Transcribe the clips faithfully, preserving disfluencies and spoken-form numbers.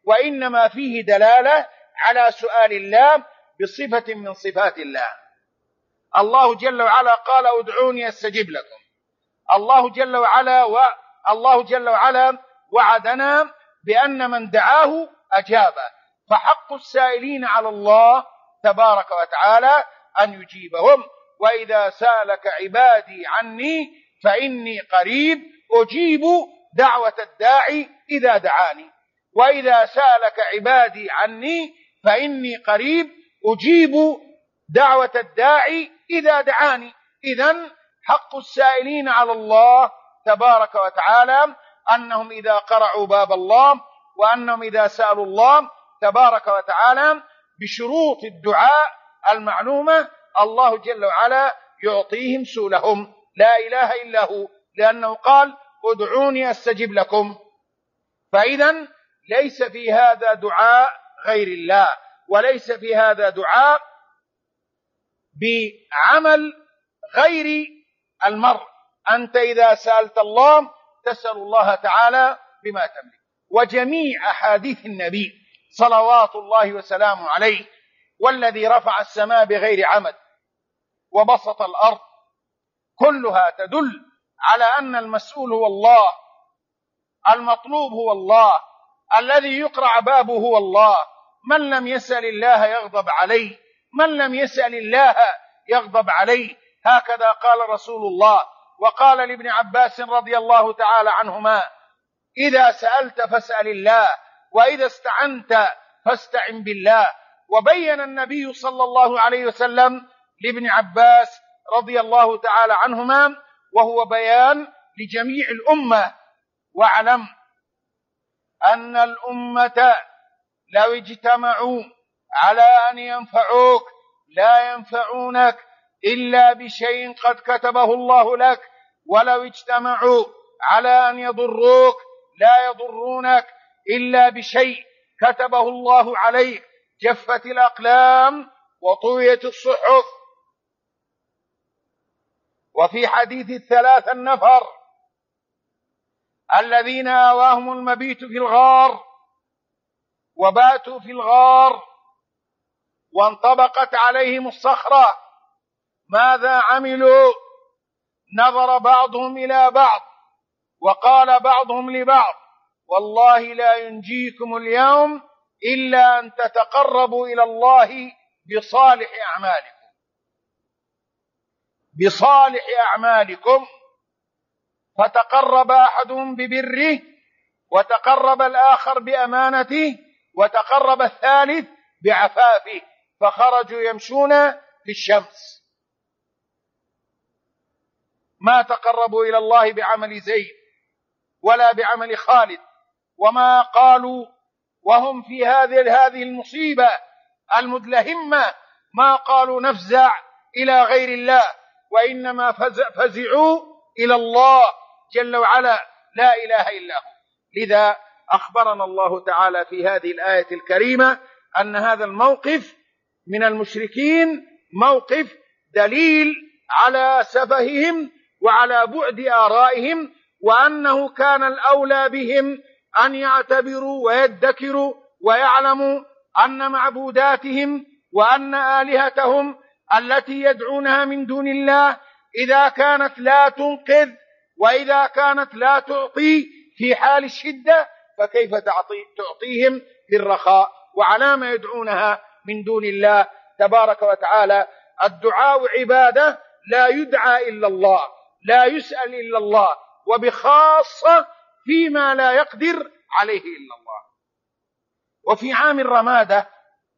وإنما فيه دلالة على سؤال الله بصفة من صفات الله. الله جل وعلا قال ادعوني استجب لكم. الله جل وعلا و... الله جل وعلا وعدنا بأن من دعاه أجابه، فحق السائلين على الله تبارك وتعالى أن يجيبهم. وإذا سألك عبادي عني فإني قريب أجيب دعوة الداعي إذا دعاني. وإذا سألك عبادي عني فإني قريب أجيب دعوة الداعي إذا دعاني. إذن حق السائلين على الله تبارك وتعالى أنهم إذا قرعوا باب الله، وأنهم إذا سألوا الله تبارك وتعالى بشروط الدعاء المعلومة، الله جل وعلا يعطيهم سؤلهم. لا إله إلا هو، لأنه قال ادعوني أستجب لكم. فإذا ليس في هذا دعاء غير الله، وليس في هذا دعاء بعمل غير المرء. أنت إذا سألت الله تسأل الله تعالى بما تملك. وجميع أحاديث النبي صلوات الله وسلامه عليه، والذي رفع السماء بغير عمد وبسط الأرض، كلها تدل على أن المسؤول هو الله، المطلوب هو الله، الذي يقرع بابه هو الله. من لم يسأل الله يغضب عليه، من لم يسأل الله يغضب عليه. هكذا قال رسول الله. وقال لابن عباس رضي الله تعالى عنهما إذا سألت فاسأل الله، وإذا استعنت فاستعن بالله. وبين النبي صلى الله عليه وسلم لابن عباس رضي الله تعالى عنهما، وهو بيان لجميع الأمة: واعلم أن الأمة لو اجتمعوا على أن ينفعوك لا ينفعونك إلا بشيء قد كتبه الله لك، ولو اجتمعوا على أن يضروك لا يضرونك إلا بشيء كتبه الله عليك. جفت الأقلام وطويت الصحف. وفي حديث الثلاثة النفر الذين آواهم المبيت في الغار وباتوا في الغار وانطبقت عليهم الصخرة، ماذا عملوا؟ نظر بعضهم إلى بعض وقال بعضهم لبعض والله لا ينجيكم اليوم إلا أن تتقربوا إلى الله بصالح أعمالكم بصالح أعمالكم فتقرب أحدهم ببره، وتقرب الآخر بأمانته، وتقرب الثالث بعفافه، فخرجوا يمشون في الشمس. ما تقربوا إلى الله بعمل زيد ولا بعمل خالد، وما قالوا وهم في هذه هذه المصيبة المدلهمة، ما قالوا نفزع إلى غير الله، وإنما فزعوا إلى الله جل وعلا لا إله إلا هو. لذا أخبرنا الله تعالى في هذه الآية الكريمة أن هذا الموقف من المشركين موقف دليل على سفههم وعلى بعد آرائهم، وأنه كان الأولى بهم أن يعتبروا ويدكروا ويعلموا أن معبوداتهم وأن آلهتهم التي يدعونها من دون الله إذا كانت لا تنقذ وإذا كانت لا تعطي في حال الشدة، فكيف تعطي تعطيهم في الرخاء؟ وعلى ما يدعونها من دون الله تبارك وتعالى. الدعاء عبادة، لا يدعى إلا الله، لا يسأل إلا الله، وبخاصة فيما لا يقدر عليه إلا الله. وفي عام الرمادة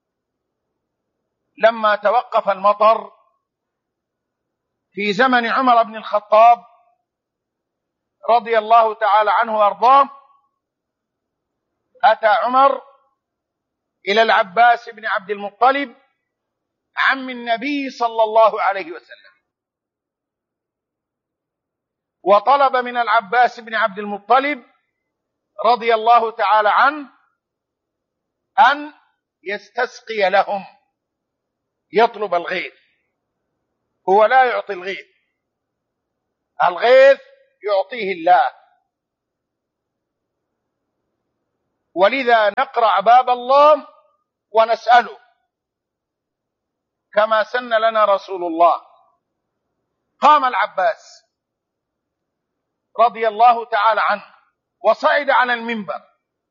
لما توقف المطر في زمن عمر بن الخطاب رضي الله تعالى عنه وارضاه، أتى عمر إلى العباس بن عبد المطلب عم النبي صلى الله عليه وسلم، وطلب من العباس بن عبد المطلب رضي الله تعالى عنه أن يستسقي لهم، يطلب الغيث. هو لا يعطي الغيث، الغيث يعطيه الله. ولذا نقرع باب الله ونسأله كما سن لنا رسول الله. قام العباس رضي الله تعالى عنه وصعد على المنبر،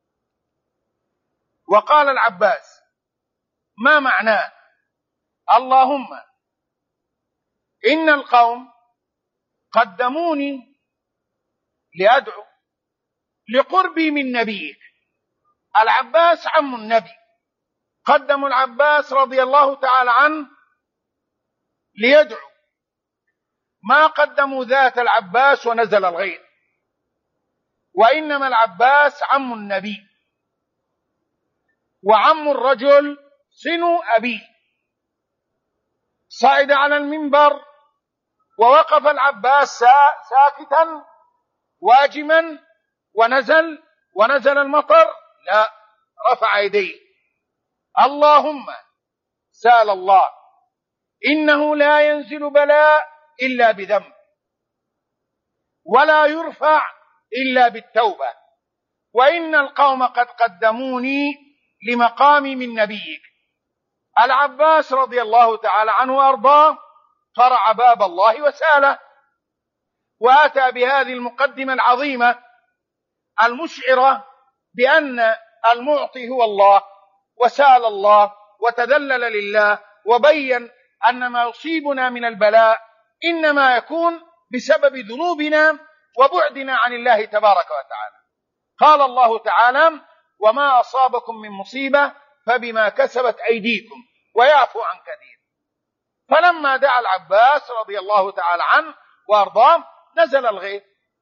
وقال العباس: ما معناه؟ اللهم إن القوم قدموني لأدعو لقربي من نبيك. العباس عم النبي، قدموا العباس رضي الله تعالى عنه ليدعو، ما قدموا ذات العباس ونزل الغيث، وإنما العباس عم النبي، وعم الرجل صنو أبيه. صعد على المنبر ووقف العباس ساكتا واجما، ونزل ونزل المطر، لا، رفع يديه: اللهم سال الله إنه لا ينزل بلاء إلا بذنب، ولا يرفع إلا بالتوبة، وإن القوم قد قدموني لمقامي من نبيك. العباس رضي الله تعالى عنه وأرضاه قرع باب الله وساله، وأتى بهذه المقدمة العظيمة المشعرة بأن المعطي هو الله، وسال الله وتذلل لله، وبين أن ما يصيبنا من البلاء إنما يكون بسبب ذنوبنا وبعدنا عن الله تبارك وتعالى. قال الله تعالى: وما أصابكم من مصيبة فبما كسبت أيديكم ويعفو عن كثير. فلما دعا العباس رضي الله تعالى عنه وأرضاه نزل الغيث.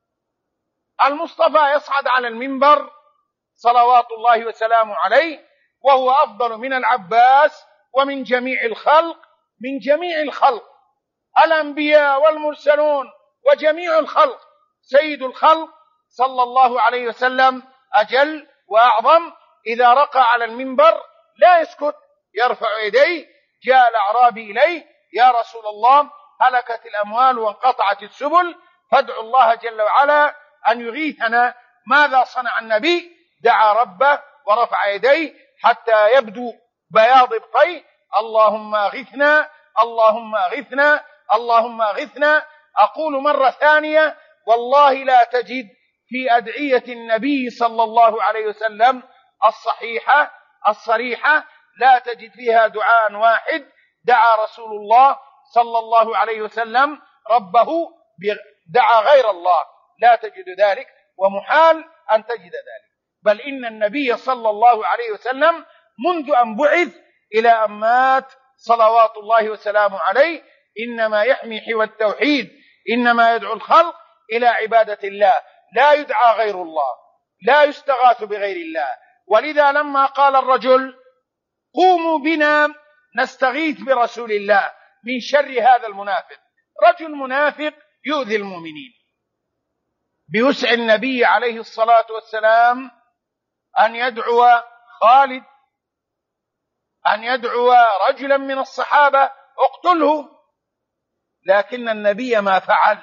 المصطفى يصعد على المنبر صلوات الله وسلامه عليه، وهو أفضل من العباس ومن جميع الخلق، من جميع الخلق، الأنبياء والمرسلون وجميع الخلق. سيد الخلق صلى الله عليه وسلم أجل وأعظم، إذا رقى على المنبر لا يسكت، يرفع يديه. جاء الأعرابي إليه: يا رسول الله، هلكت الأموال وانقطعت السبل، فادعوا الله جل وعلا أن يغيثنا. ماذا صنع النبي؟ دعا ربه ورفع يديه حتى يبدو بياض ابطيه: اللهم اغثنا، اللهم اغثنا، اللهم اغثنا. أقول مرة ثانية: والله لا تجد في أدعية النبي صلى الله عليه وسلم الصحيحة الصريحة، لا تجد فيها دعاء واحد دعا رسول الله صلى الله عليه وسلم ربه، دعا غير الله، لا تجد ذلك، ومحال أن تجد ذلك. بل إن النبي صلى الله عليه وسلم منذ أن بعث إلى أن مات صلوات الله وسلامه عليه إنما يحمي حوى التوحيد، إنما يدعو الخلق إلى عبادة الله، لا يدعى غير الله، لا يستغاث بغير الله. ولذا لما قال الرجل: قوموا بنا نستغيث برسول الله من شر هذا المنافق، رجل منافق يؤذي المؤمنين، بوسع النبي عليه الصلاة والسلام أن يدعو خالد، أن يدعو رجلا من الصحابة: اقتله. لكن النبي ما فعل،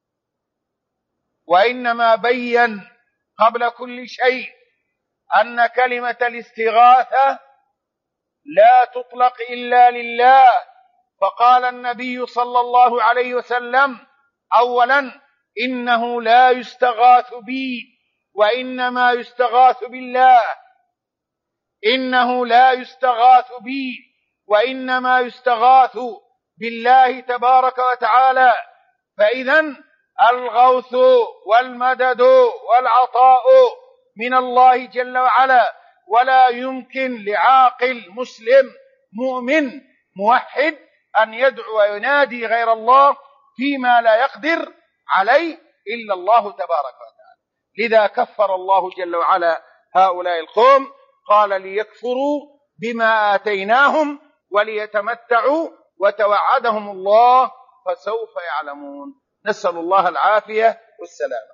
وإنما بين قبل كل شيء أن كلمة الاستغاثة لا تطلق إلا لله. فقال النبي صلى الله عليه وسلم: أولا إنه لا يستغاث بي، وإنما يستغاث بالله. إنه لا يستغاث بي وإنما يستغاث بالله تبارك وتعالى. فإذا الغوث والمدد والعطاء من الله جل وعلا، ولا يمكن لعاقل مسلم مؤمن موحد أن يدعو وينادي غير الله فيما لا يقدر عليه إلا الله تبارك وتعالى. لذا كفر الله جل وعلا هؤلاء القوم، قال: ليكفروا بما آتيناهم وليتمتعوا، وتوعدهم الله فسوف يعلمون. نسأل الله العافية والسلامة.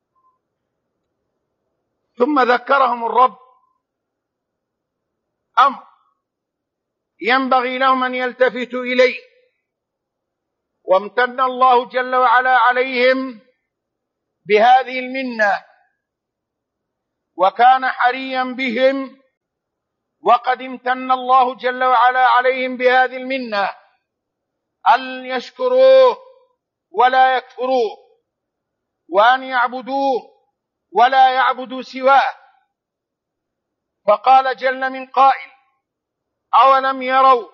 ثم ذكرهم الرب أمر ينبغي لهم أن يلتفتوا إليه، وامتن الله جل وعلا عليهم بهذه المنة، وكان حريا بهم، وقد امتن الله جل وعلا عليهم بهذه المنة أن يشكروه ولا يكفروه، وأن يعبدوه ولا يعبدوا سواه. فقال جل من قائل: أولم يروا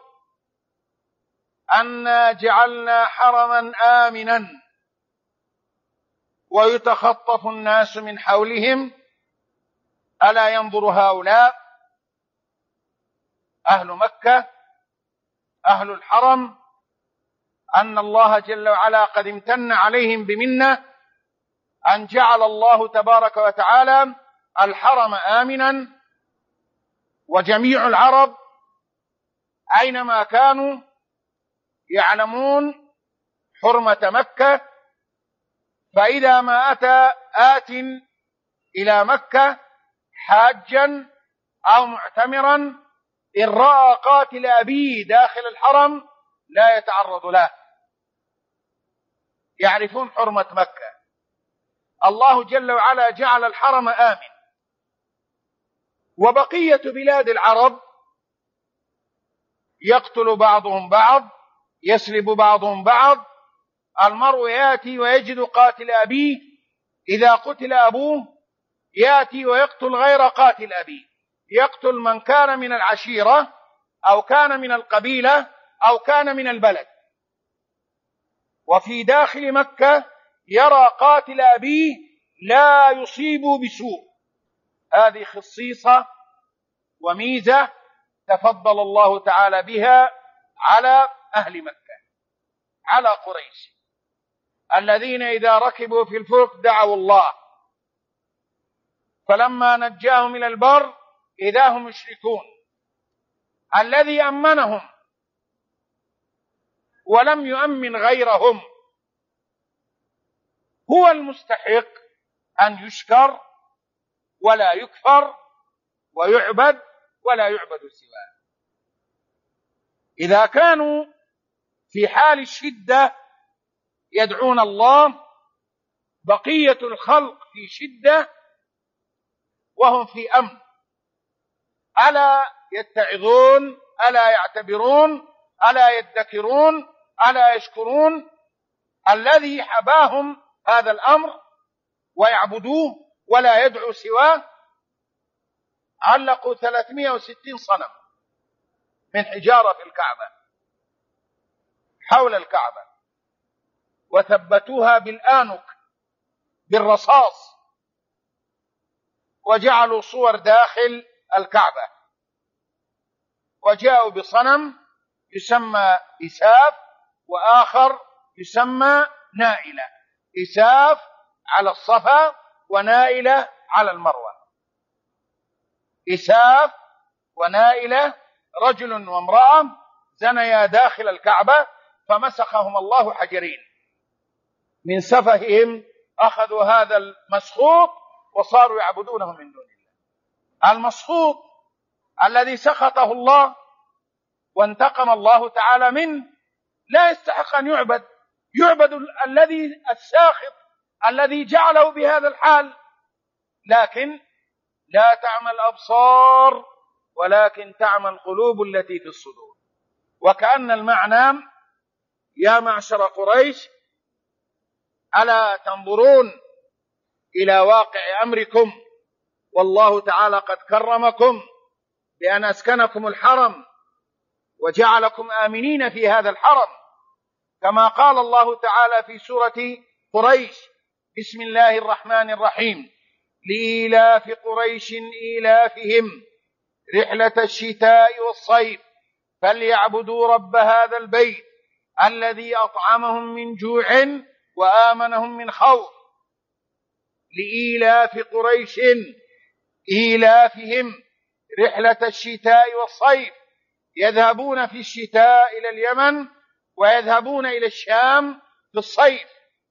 أنا جعلنا حرما آمنا ويتخطف الناس من حولهم ألا ينظر هؤلاء أهل مكة أهل الحرم أن الله جل وعلا قد امتن عليهم بمنة أن جعل الله تبارك وتعالى الحرم آمنا، وجميع العرب أينما كانوا يعلمون حرمة مكة، فإذا ما أتى آت إلى مكة حاجا أو معتمرا إن رأى قاتل أبيه داخل الحرم لا يتعرض له، يعرفون حرمة مكة. الله جل وعلا جعل الحرم آمن، وبقية بلاد العرب يقتل بعضهم بعض، يسلب بعضهم بعض. المرء يأتي ويجد قاتل أبيه، إذا قتل أبوه يأتي ويقتل غير قاتل أبيه، يقتل من كان من العشيرة أو كان من القبيلة أو كان من البلد. وفي داخل مكة يرى قاتل أبيه لا يصيب بسوء. هذه خصيصة وميزة تفضل الله تعالى بها على أهل مكة، على قريش، الذين إذا ركبوا في الفلك دعوا الله، فلما نجاهم إلى البر إذا هم يشركون. الذي أمنهم ولم يؤمن غيرهم هو المستحق أن يشكر ولا يكفر ويعبد ولا يعبد سواه. إذا كانوا في حال الشدة يدعون الله، بقية الخلق في شدة وهم في أمن، ألا يتعظون؟ ألا يعتبرون؟ ألا يذكرون؟ ألا يشكرون؟ الذي حباهم هذا الأمر ويعبدوه ولا يدعو سواه. علقوا ثلاثمائة وستين صنم من حجارة في الكعبة حول الكعبة، وثبتوها بالآنك بالرصاص، وجعلوا صور داخل الكعبة، وجاءوا بصنم يسمى إساف وآخر يسمى نائلة. إساف على الصفا ونائلة على المروة. إساف ونائلة رجل وامرأة زنيا داخل الكعبة فمسخهم الله حجرين من سفههم، أخذوا هذا المسخوط وصاروا يعبدونه من دون الله. المسخوط الذي سخطه الله وانتقم الله تعالى منه لا يستحق أن يعبد، يعبد الذي الساخط الذي جعله بهذا الحال. لكن لا تعمى الأبصار ولكن تعمى القلوب التي في الصدور. وكأن المعنى يا معشر قريش ألا تنظرون إلى واقع أمركم، والله تعالى قد كرمكم بأن أسكنكم الحرم وجعلكم آمنين في هذا الحرم، كما قال الله تعالى في سورة قريش: بسم الله الرحمن الرحيم، لإيلاف قريش إيلافهم رحلة الشتاء والصيف فليعبدوا رب هذا البيت الذي أطعمهم من جوع وآمنهم من خوف. لإيلاف قريش إيلافهم رحلة الشتاء والصيف، يذهبون في الشتاء إلى اليمن ويذهبون إلى الشام في الصيف.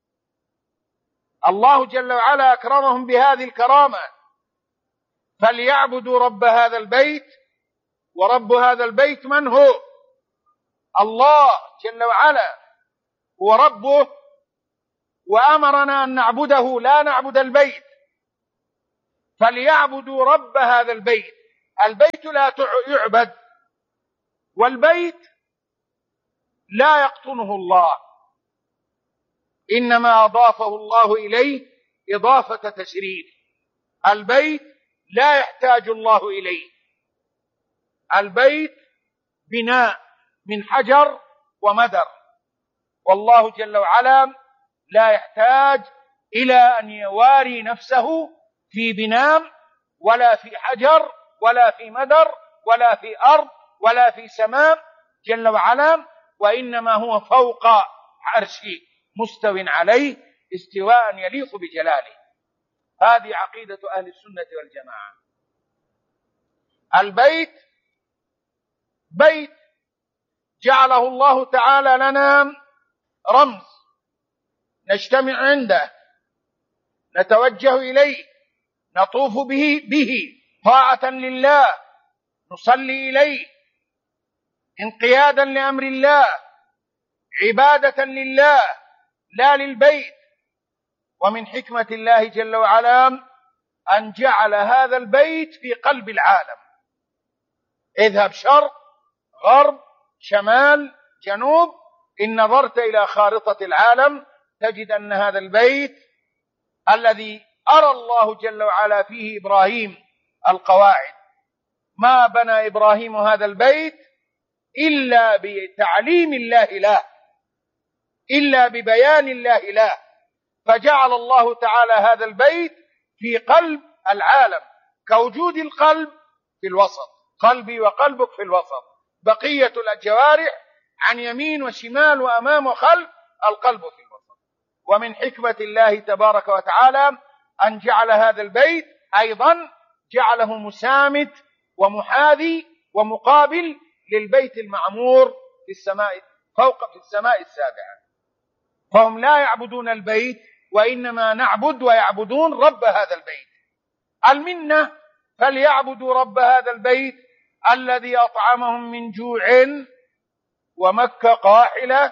الله جل وعلا أكرمهم بهذه الكرامة، فليعبدوا رب هذا البيت. ورب هذا البيت من هو؟ الله جل وعلا هو ربه، وأمرنا أن نعبده لا نعبد البيت. فليعبدوا رب هذا البيت. البيت لا يعبد، والبيت لا يقطنه الله، إنما أضافه الله إليه إضافة تشريف. البيت لا يحتاج الله إليه، البيت بناء من حجر ومدر، والله جل وعلا لا يحتاج إلى أن يواري نفسه في بناء ولا في حجر ولا في مدر ولا في أرض ولا في سماء جل وعلا، وإنما هو فوق عرشه مستو عليه استواء يليق بجلاله. هذه عقيدة أهل السنة والجماعة. البيت بيت جعله الله تعالى لنا رمز نجتمع عنده، نتوجه إليه، نطوف به به طاعة لله، نصلي إليه انقيادا لأمر الله، عبادة لله لا للبيت. ومن حكمة الله جل وعلا أن جعل هذا البيت في قلب العالم. اذهب شرق غرب شمال جنوب، إن نظرت إلى خارطة العالم تجد أن هذا البيت الذي أرى الله جل وعلا فيه إبراهيم القواعد، ما بنى إبراهيم هذا البيت إلا بتعليم الله له، إلا ببيان الله له، فجعل الله تعالى هذا البيت في قلب العالم، كوجود القلب في الوسط، قلبي وقلبك في الوسط، بقية الجوارح عن يمين وشمال وأمام وخلف، القلب في الوسط. ومن حكمة الله تبارك وتعالى أن جعل هذا البيت أيضا جعله مسامت ومحاذي ومقابل للبيت المعمور في السماء، فوق في السماء السابعة. فهم لا يعبدون البيت، وإنما نعبد ويعبدون رب هذا البيت. المنة فليعبدوا رب هذا البيت الذي أطعمهم من جوع، ومكة قاحلة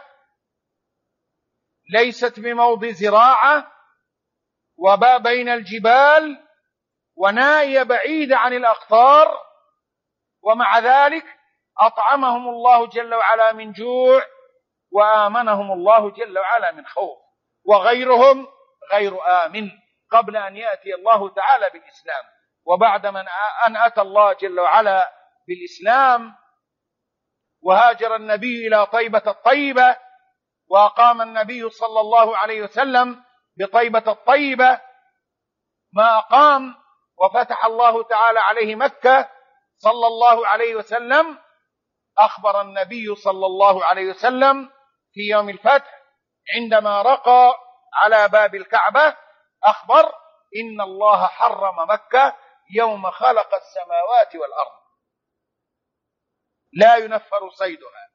ليست بموضع زراعة، وبا بين الجبال، ونائية بعيدة عن الأقطار، ومع ذلك أطعمهم الله جل وعلا من جوع، وآمنهم الله جل وعلا من خوف. وغيرهم غير آمن قبل أن يأتي الله تعالى بالإسلام، وبعد من أن أتى الله جل وعلا بالإسلام وهاجر النبي إلى طيبة الطيبة، وأقام النبي صلى الله عليه وسلم بطيبة الطيبة ما أقام، وفتح الله تعالى عليه مكة صلى الله عليه وسلم. أخبر النبي صلى الله عليه وسلم في يوم الفتح عندما رقى على باب الكعبة، أخبر إن الله حرم مكة يوم خلق السماوات والأرض، لا ينفر صيدها،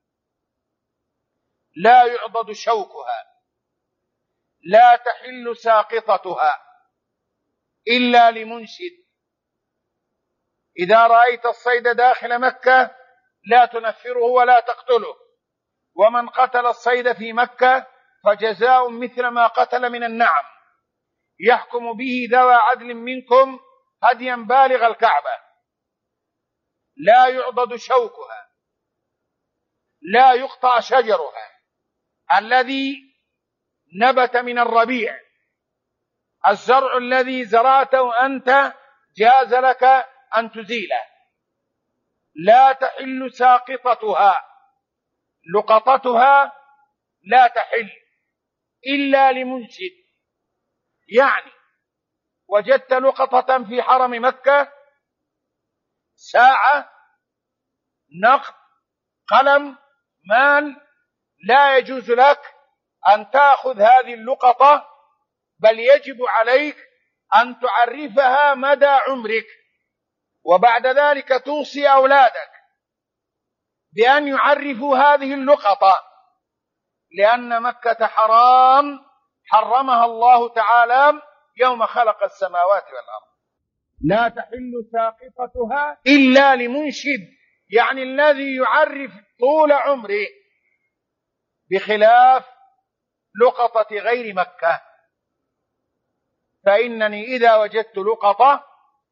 لا يعضد شوكها، لا تحل ساقطتها إلا لمنشد. إذا رأيت الصيد داخل مكة لا تنفره ولا تقتله، ومن قتل الصيد في مكة فجزاء مثل ما قتل من النعم، يحكم به ذوى عدل منكم هديا بالغ الكعبة، لا يعضد شوكها، لا يقطع شجرها الذي نبت من الربيع، الزرع الذي زرعته أنت جاز لك أن تزيله، لا تحل ساقطتها، لقطتها لا تحل إلا لمنشد. يعني وجدت لقطة في حرم مكة، ساعة، نقد، قلم، مال، لا يجوز لك أن تأخذ هذه اللقطة، بل يجب عليك أن تعرفها مدى عمرك، وبعد ذلك توصي أولادك بأن يعرفوا هذه اللقطة، لأن مكة حرام حرمها الله تعالى يوم خلق السماوات والأرض. لا تحل ساقطتها إلا لمنشد، يعني الذي يعرف طول عمره، بخلاف لقطة غير مكة. فإنني إذا وجدت لقطة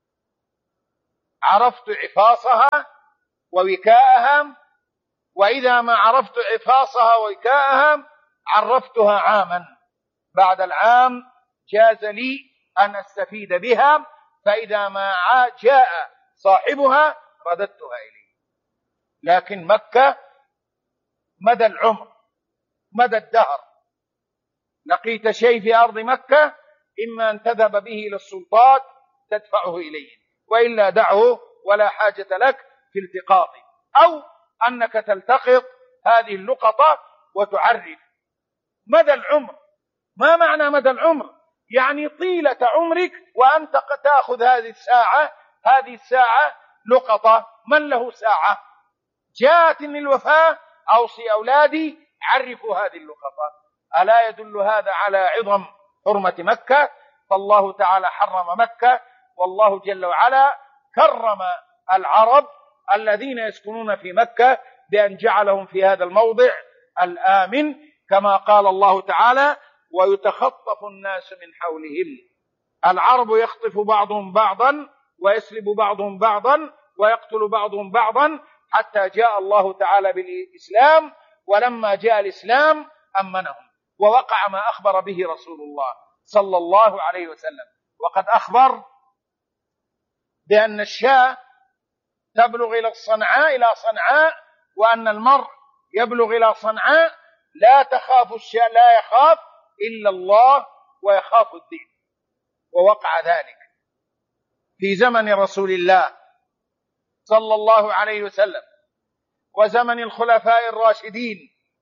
عرفت عفاصها ووكاءها، وإذا ما عرفت عفاصها ووكاءها عرفتها عاما، بعد العام جاز لي أن أستفيد بها، فإذا ما جاء صاحبها رددتها إليه. لكن مكة مدى العمر مدى الدهر، لقيت شيء في أرض مكة إما أن تذهب به إلى السلطات تدفعه إليه، وإلا دعه ولا حاجة لك في التقاطه، أو أنك تلتقط هذه اللقطة وتعرف. مدى العمر، ما معنى مدى العمر؟ يعني طيلة عمرك وأنت تأخذ هذه الساعة هذه الساعة لقطة. من له ساعة جاءتني الوفاة أوصي أولادي عرفوا هذه اللقطة. ألا يدل هذا على عظم حرمة مكة؟ فالله تعالى حرم مكة، والله جل وعلا كرم العرب الذين يسكنون في مكة بأن جعلهم في هذا الموضع الآمن، كما قال الله تعالى: ويتخطف الناس من حولهم. العرب يخطف بعضهم بعضا ويسلب بعضهم بعضا ويقتل بعضهم بعضا، حتى جاء الله تعالى بالإسلام، ولما جاء الإسلام أمنهم، ووقع ما أخبر به رسول الله صلى الله عليه وسلم. وقد أخبر بأن الشاة تبلغ إلى صنعاء إلى صنعاء وأن المرء يبلغ إلى صنعاء لا تخاف الشاة لا يخاف إلا الله ويخاف الذئب. ووقع ذلك في زمن رسول الله صلى الله عليه وسلم وزمن الخلفاء الراشدين،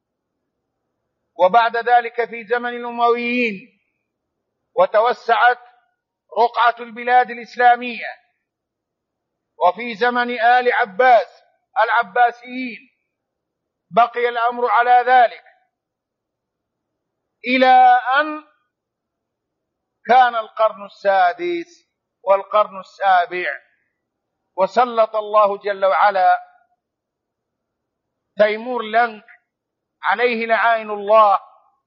وبعد ذلك في زمن الأمويين، وتوسعت رقعة البلاد الإسلامية، وفي زمن آل عباس العباسيين بقي الأمر على ذلك، إلى أن كان القرن السادس والقرن السابع، وسلط الله جل وعلا تيمور لنك عليه لعائن الله،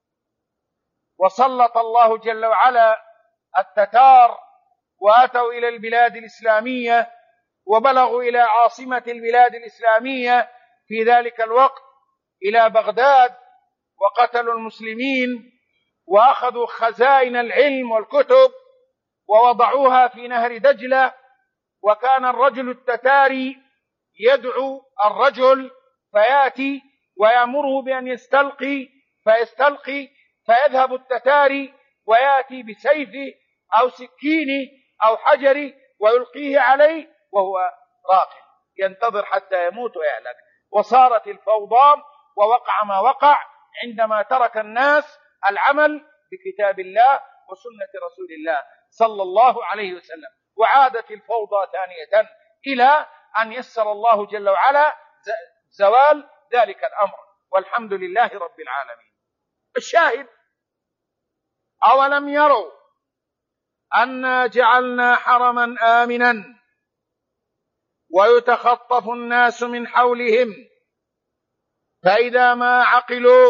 وسلط الله جل وعلا التتار، وأتوا إلى البلاد الإسلامية وبلغوا إلى عاصمة البلاد الإسلامية في ذلك الوقت إلى بغداد، وقتلوا المسلمين وأخذوا خزائن العلم والكتب ووضعوها في نهر دجلة. وكان الرجل التتاري يدعو الرجل فيأتي ويأمره بأن يستلقي فيستلقي، فيذهب التتاري ويأتي بسيفه أو سكينه أو حجره ويلقيه عليه وهو راقد ينتظر حتى يموت ويهلك. وصارت الفوضى ووقع ما وقع عندما ترك الناس العمل بكتاب الله وسنة رسول الله صلى الله عليه وسلم، وعادت الفوضى ثانية إلى أن يسر الله جل وعلا زوال ذلك الأمر، والحمد لله رب العالمين. الشاهد: أولم يروا أنا جعلنا حرما آمنا ويتخطف الناس من حولهم، فإذا ما عقلوا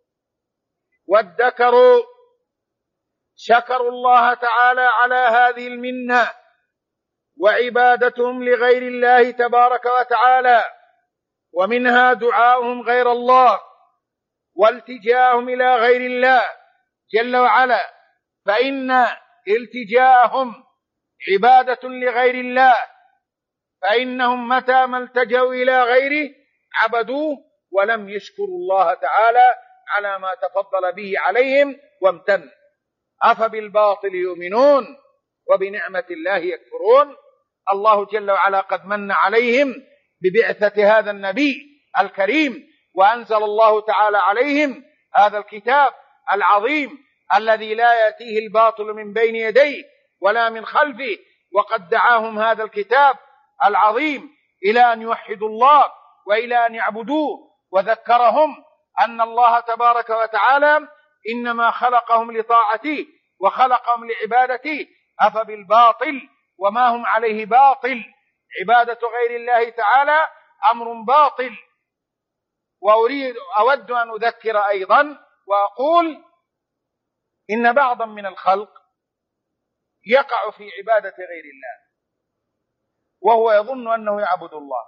وادكروا شكروا الله تعالى على هذه المنة وعبادتهم لغير الله تبارك وتعالى، ومنها دعاؤهم غير الله والتجاءهم إلى غير الله جل وعلا، فإن التجاءهم عبادة لغير الله، فإنهم متى ما التجوا إلى غيره عبدوه ولم يشكروا الله تعالى على ما تفضل به عليهم وامتن. أفبالباطل يؤمنون وبنعمة الله يكفرون. الله جل وعلا قد من عليهم ببعثة هذا النبي الكريم، وأنزل الله تعالى عليهم هذا الكتاب العظيم الذي لا يأتيه الباطل من بين يديه ولا من خلفه، وقد دعاهم هذا الكتاب العظيم إلى أن يوحدوا الله وإلى أن يعبدوه، وذكرهم أن الله تبارك وتعالى إنما خلقهم لطاعته وخلقهم لعبادته. أفبالباطل وما هم عليه باطل، عبادة غير الله تعالى أمر باطل. وأريد أود أن أذكر أيضا وأقول إن بعضا من الخلق يقع في عبادة غير الله، وهو يظن أنه يعبد الله،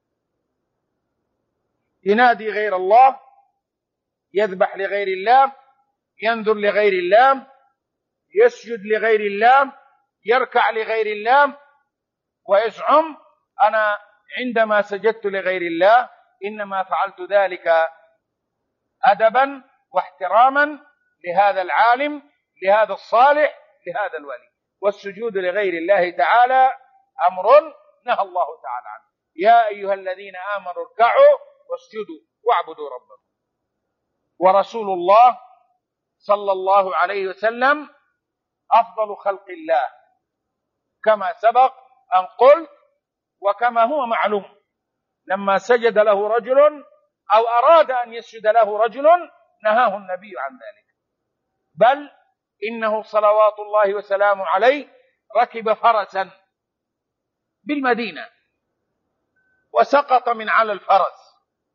ينادي غير الله، يذبح لغير الله، ينذر لغير الله، يسجد لغير الله، يركع لغير الله، ويزعم أنا عندما سجدت لغير الله إنما فعلت ذلك أدبا واحتراما لهذا العالم، لهذا الصالح، لهذا الولي. والسجود لغير الله تعالى أمر نهى الله تعالى عنه. يا أيها الذين آمنوا اركعوا واسجدوا واعبدوا ربكم. ورسول الله صلى الله عليه وسلم أفضل خلق الله كما سبق أن قلت وكما هو معلوم. لما سجد له رجل أو أراد أن يسجد له رجل نهاه النبي عن ذلك، بل إنه صلوات الله وسلامه عليه ركب فرسا بالمدينة وسقط من على الفرس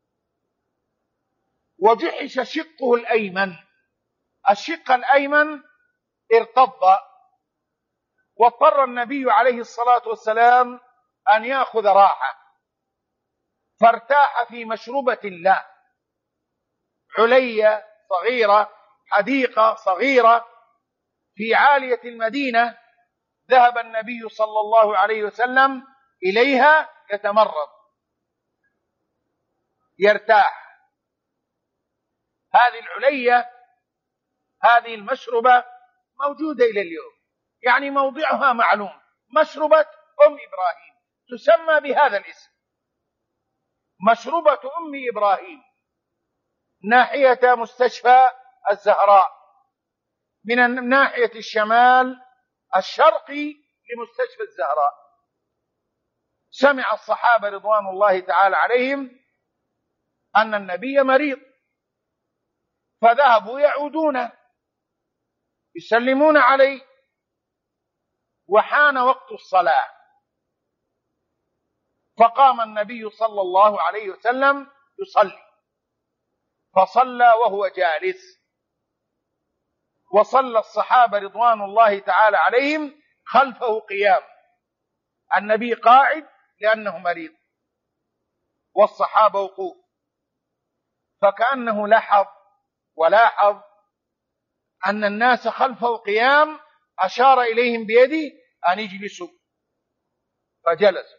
وجحش شقه الأيمن، الشق الأيمن ارتض، واضطر النبي عليه الصلاة والسلام أن يأخذ راحة، فارتاح في مشربة له، علية صغيرة، حديقة صغيرة في عالية المدينة، ذهب النبي صلى الله عليه وسلم إليها يتمرض يرتاح. هذه العلية، هذه المشربة موجودة إلى اليوم، يعني موضعها معلوم، مشربة أم إبراهيم، تسمى بهذا الاسم، مشربة أم إبراهيم، ناحية مستشفى الزهراء، من ناحية الشمال الشرقي لمستشفى الزهراء. سمع الصحابة رضوان الله تعالى عليهم أن النبي مريض، فذهبوا يعودون يسلمون عليه، وحان وقت الصلاة، فقام النبي صلى الله عليه وسلم يصلي، فصلى وهو جالس، وصلى الصحابة رضوان الله تعالى عليهم خلفه قيام، النبي قاعد لأنه مريض والصحابة وقوف، فكأنه لاحظ ولاحظ أن الناس خلفه قيام، أشار إليهم بيده أن يجلسوا، فجلسوا.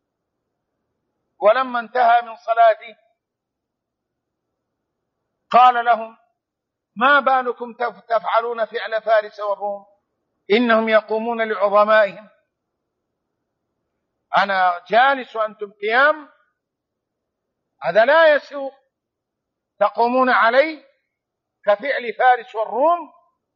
ولما انتهى من صلاته قال لهم ما بالكم تفعلون فعل فارس والروم إنهم يقومون لعظمائهم، أنا جالس وأنتم قيام، هذا لا يسوق، تقومون عليه كفعل فارس والروم.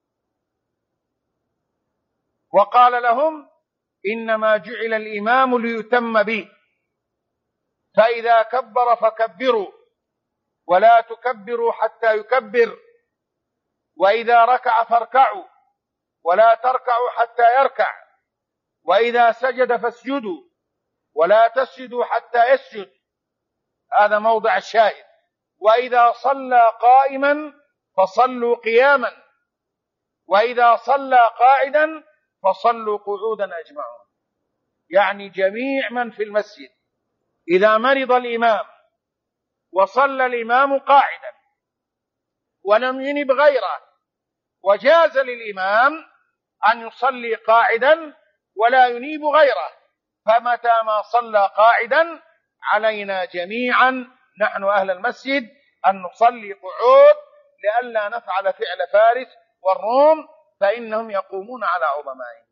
وقال لهم إنما جعل الإمام ليتم به، فإذا كبر فكبروا ولا تكبروا حتى يكبر، وإذا ركع فاركعوا ولا تركعوا حتى يركع، وإذا سجد فاسجدوا ولا تسجدوا حتى يسجد. هذا موضع الشاهد. وإذا صلى قائما فصلوا قياما، وإذا صلى قاعدا فصلوا قعودا أجمعون. يعني جميع من في المسجد إذا مرض الإمام وصلى الإمام قاعدا ولم ينب غيره، وجاز للإمام أن يصلي قاعدا ولا ينيب غيره، فمتى ما صلى قاعدا علينا جميعا نحن أهل المسجد أن نصلي قعود، لئلا نفعل فعل فارس والروم فإنهم يقومون على عظمائهم.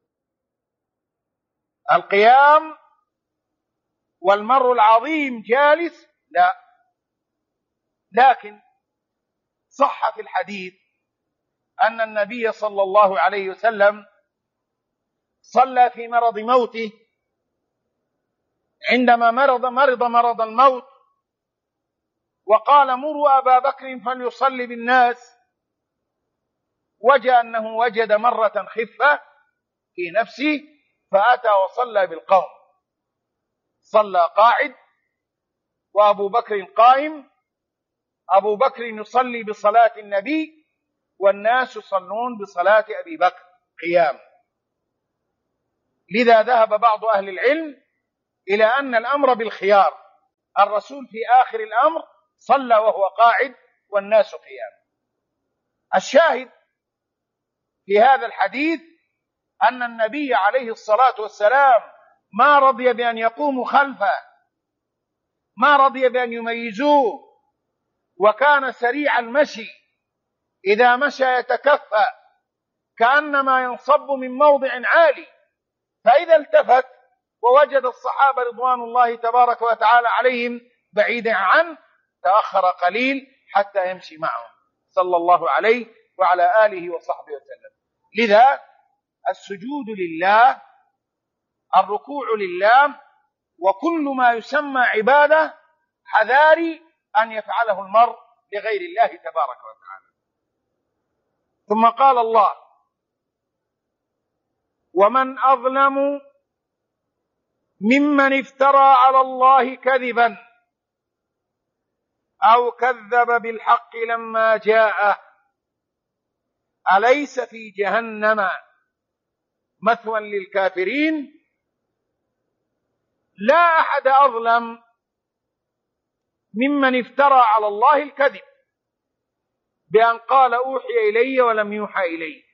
القيام والمر العظيم جالس لا، لكن صح في الحديث أن النبي صلى الله عليه وسلم صلى في مرض موته، عندما مرض مرض مرض الموت، وقال مروا أبا بكر فليصلي بالناس، وجد أنه وجد مرة خفة في نفسه فأتى وصلى بالقوم، صلى قاعد وأبو بكر قائم، أبو بكر يصلي بصلاة النبي والناس يصلون بصلاة أبي بكر قيام. لذا ذهب بعض أهل العلم إلى أن الأمر بالخيار. الرسول في آخر الأمر صلى وهو قاعد والناس قيام. الشاهد في هذا الحديث أن النبي عليه الصلاة والسلام ما رضي بأن يقوموا خلفه، ما رضي بأن يميزوه، وكان سريع المشي، إذا مشى يتكفى كأنما ينصب من موضع عالي، فإذا التفت ووجد الصحابة رضوان الله تبارك وتعالى عليهم بعيدا عنه تأخر قليل حتى يمشي معهم صلى الله عليه وعلى آله وصحبه وسلم. لذا السجود لله، الركوع لله، وكل ما يسمى عبادة حذاري أن يفعله المرء لغير الله تبارك وتعالى. ثم قال الله: ومن أظلم ممن افترى على الله كذبا أو كذب بالحق لما جاءه أليس في جهنم مثوى للكافرين. لا أحد أظلم ممن افترى على الله الكذب بأن قال أوحي إلي ولم يوحى إلي،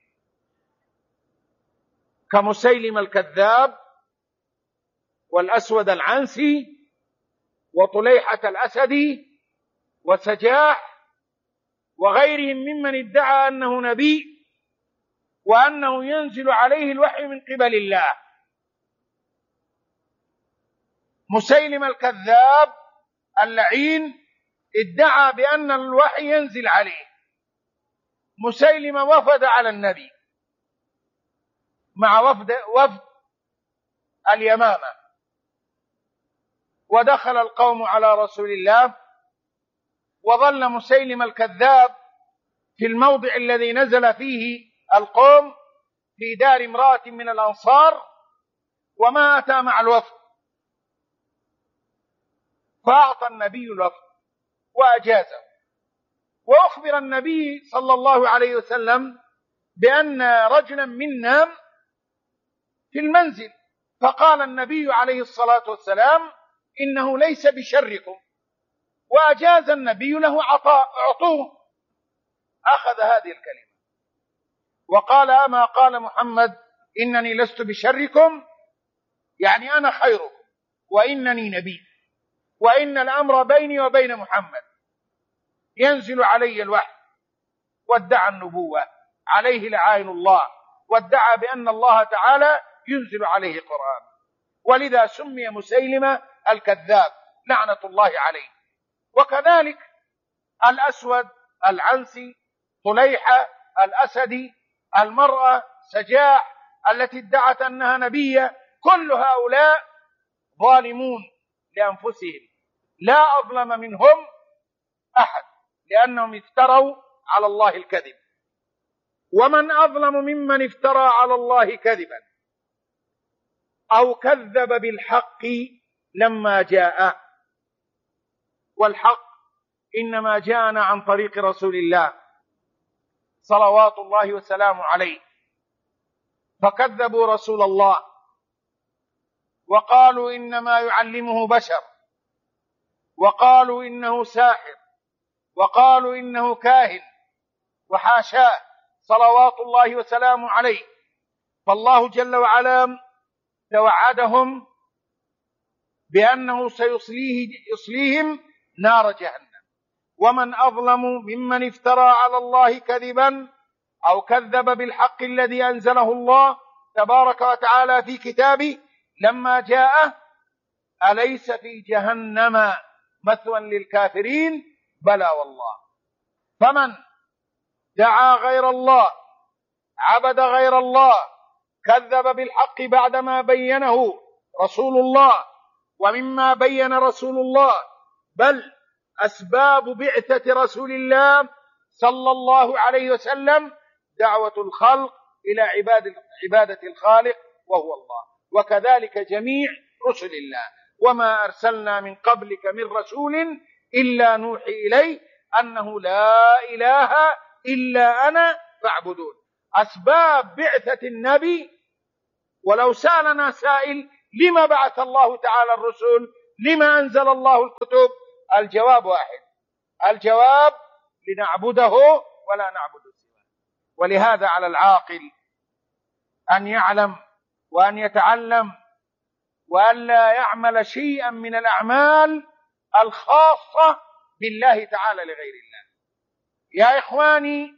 كمسيلم الكذاب والأسود العنسي وطليحة الأسدي وسجاح وغيرهم ممن ادعى أنه نبي وأنه ينزل عليه الوحي من قبل الله. مسيلم الكذاب اللعين ادعى بأن الوحي ينزل عليه. مسيلم وفد على النبي مع وفد, وفد اليمامة، ودخل القوم على رسول الله، وظل مسيلم الكذاب في الموضع الذي نزل فيه القوم في دار امرأة من الأنصار، وما أتى مع الوفد، فأعطى النبي الوفد وأجازه. وأخبر النبي صلى الله عليه وسلم بأن رجلا منا في المنزل، فقال النبي عليه الصلاة والسلام: إنه ليس بشركم، وأجاز النبي له عطاء أعطوه. أخذ هذه الكلمة وقال: أما قال محمد إنني لست بشركم، يعني أنا خيركم وإنني نبي، وإن الأمر بيني وبين محمد، ينزل علي الوحي. وادعى النبوة عليه لعائن الله، وادعى بأن الله تعالى ينزل عليه قرآن، ولذا سمي مسيلمة الكذاب لعنة الله عليه. وكذلك الأسود العنسي، طليحة الأسدي، المرأة سجاح التي ادعت أنها نبية، كل هؤلاء ظالمون لأنفسهم، لا أظلم منهم أحد، لأنهم افتروا على الله الكذب. ومن أظلم ممن افترى على الله كذبا أو كذب بالحق لما جاء. والحق إنما جاءنا عن طريق رسول الله صلوات الله وسلامه عليه، فكذبوا رسول الله وقالوا إنما يعلمه بشر، وقالوا إنه ساحر، وقالوا إنه كاهن، وحاشاه صلوات الله وسلامه عليه. فالله جل وعلا توعدهم بأنه سيصليه يصليهم نار جهنم. ومن أظلم ممن افترى على الله كذبا أو كذب بالحق الذي أنزله الله تبارك وتعالى في كتابه لما جاءه أليس في جهنم مثوى للكافرين. بلى والله. فمن دعا غير الله، عبد غير الله، كذب بالحق بعدما بينه رسول الله ومما بين رسول الله، بل أسباب بعثة رسول الله صلى الله عليه وسلم دعوة الخلق إلى عبادة, عبادة الخالق وهو الله، وكذلك جميع رسل الله. وما أرسلنا من قبلك من رسول إلا نوحي إليه أنه لا إله إلا أنا فاعبدون. أسباب بعثة النبي، ولو سألنا سائل لما بعث الله تعالى الرسل؟ لما أنزل الله الكتب؟ الجواب واحد، الجواب لنعبده ولا نعبد سواه. ولهذا على العاقل أن يعلم وأن يتعلم وأن لا يعمل شيئا من الأعمال الخاصة بالله تعالى لغير الله. يا إخواني،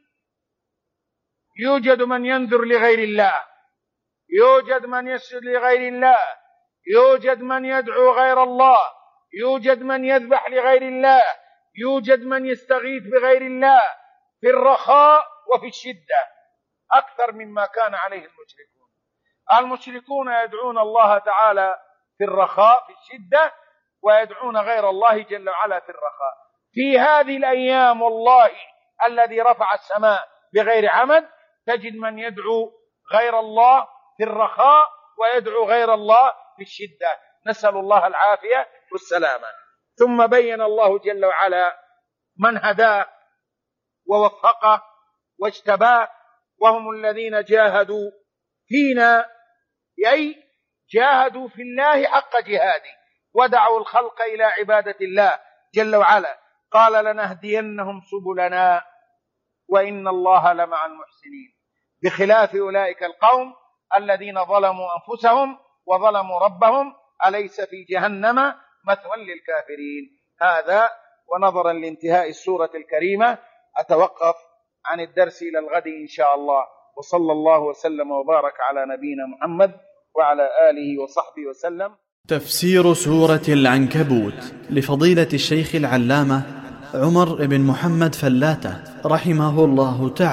يوجد من ينذر لغير الله، يوجد من يسجد لغير الله، يوجد من يدعو غير الله، يوجد من يذبح لغير الله، يوجد من يستغيث بغير الله في الرخاء وفي الشدة أكثر مما كان عليه المشركون. المشركون يدعون الله تعالى في الرخاء في الشدة، ويدعون غير الله جل وعلا في الرخاء. في هذه الأيام والله الذي رفع السماء بغير عمد تجد من يدعو غير الله في الرخاء ويدعو غير الله في الشدة، نسأل الله العافية والسلامة. ثم بين الله جل وعلا من هداه ووفقه واجتباه، وهم الذين جاهدوا فينا، أي جاهدوا في الله حق جهاده ودعوا الخلق إلى عبادة الله جل وعلا. قال لنهدينهم سبلنا وإن الله لمع المحسنين، بخلاف أولئك القوم الذين ظلموا أنفسهم وظلموا ربهم، أليس في جهنم مثوى للكافرين. هذا ونظرا لانتهاء السورة الكريمة أتوقف عن الدرس إلى الغد إن شاء الله، وصلى الله وسلم وبارك على نبينا محمد وعلى آله وصحبه وسلم. تفسير سورة العنكبوت لفضيلة الشيخ العلامة عمر بن محمد فلاتة رحمه الله تعالى.